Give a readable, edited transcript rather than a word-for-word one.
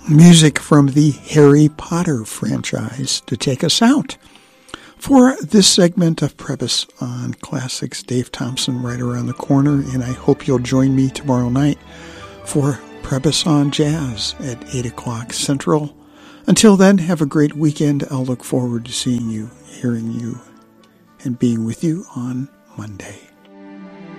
music from the Harry Potter franchise to take us out. For this segment of Prebys on Classics, Dave Thompson right around the corner, and I hope you'll join me tomorrow night for Prebys on Jazz at 8 o'clock Central. Until then, have a great weekend. I'll look forward to seeing you, hearing you, and being with you on Monday.